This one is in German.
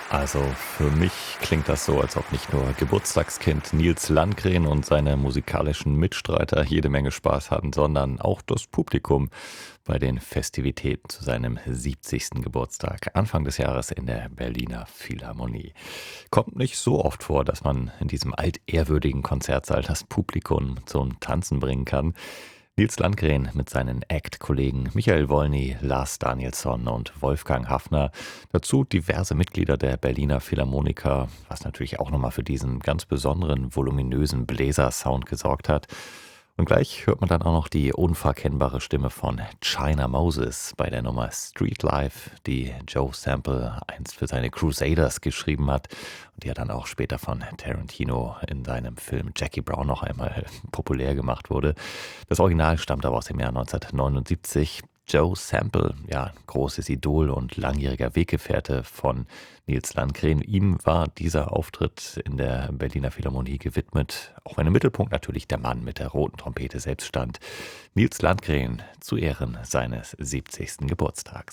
Also für mich klingt das so, als ob nicht nur Geburtstagskind Nils Landgren und seine musikalischen Mitstreiter jede Menge Spaß hatten, sondern auch das Publikum bei den Festivitäten zu seinem 70. Geburtstag Anfang des Jahres in der Berliner Philharmonie. Kommt nicht so oft vor, dass man in diesem altehrwürdigen Konzertsaal das Publikum zum Tanzen bringen kann. Nils Landgren mit seinen Act-Kollegen Michael Wolny, Lars Danielsson und Wolfgang Haffner. Dazu diverse Mitglieder der Berliner Philharmoniker, was natürlich auch nochmal für diesen ganz besonderen, voluminösen Bläsersound gesorgt hat. Und gleich hört man dann auch noch die unverkennbare Stimme von China Moses bei der Nummer Street Life, die Joe Sample einst für seine Crusaders geschrieben hat und die ja dann auch später von Tarantino in seinem Film Jackie Brown noch einmal populär gemacht wurde. Das Original stammt aber aus dem Jahr 1979. Joe Sample, ja, großes Idol und langjähriger Weggefährte von Nils Landgren. Ihm war dieser Auftritt in der Berliner Philharmonie gewidmet, auch wenn im Mittelpunkt natürlich der Mann mit der roten Trompete selbst stand. Nils Landgren zu Ehren seines 70. Geburtstags.